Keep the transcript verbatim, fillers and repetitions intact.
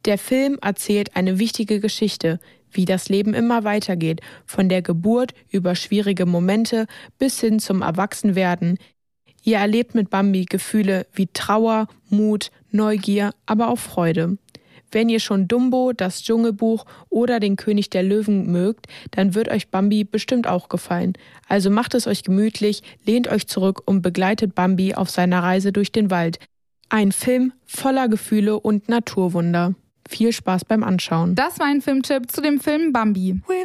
Der Film erzählt eine wichtige Geschichte, wie das Leben immer weitergeht, von der Geburt über schwierige Momente bis hin zum Erwachsenwerden. Ihr erlebt mit Bambi Gefühle wie Trauer, Mut, Neugier, aber auch Freude. Wenn ihr schon Dumbo, das Dschungelbuch oder den König der Löwen mögt, dann wird euch Bambi bestimmt auch gefallen. Also macht es euch gemütlich, lehnt euch zurück und begleitet Bambi auf seiner Reise durch den Wald. Ein Film voller Gefühle und Naturwunder. Viel Spaß beim Anschauen. Das war ein Filmtipp zu dem Film Bambi.